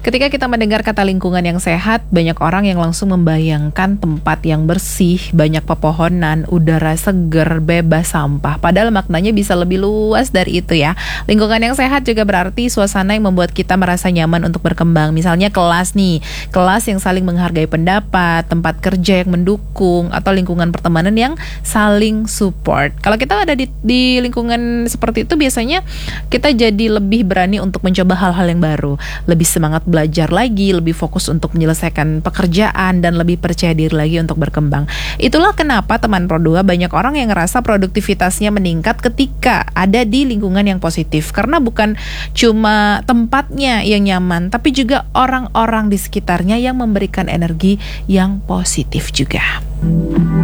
Ketika kita mendengar kata lingkungan yang sehat, banyak orang yang langsung membayangkan tempat yang bersih, banyak pepohonan, udara seger, bebas sampah. Padahal maknanya bisa lebih luas dari itu ya. Lingkungan yang sehat juga berarti suasana yang membuat kita merasa nyaman untuk berkembang. Misalnya kelas nih, kelas yang saling menghargai pendapat, tempat kerja yang mendukung, atau lingkungan pertemanan yang saling support. Kalau kita ada di lingkungan seperti itu, biasanya kita jadi lebih berani untuk mencoba hal-hal yang baru, lebih semangat belajar lagi, lebih fokus untuk menyelesaikan pekerjaan, dan lebih percaya diri lagi untuk berkembang. Itulah kenapa teman Pro2 banyak orang yang ngerasa produktivitasnya meningkat ketika ada di lingkungan yang positif. Karena bukan cuma tempatnya yang nyaman, tapi juga orang-orang di sekitarnya yang memberikan energi yang positif juga.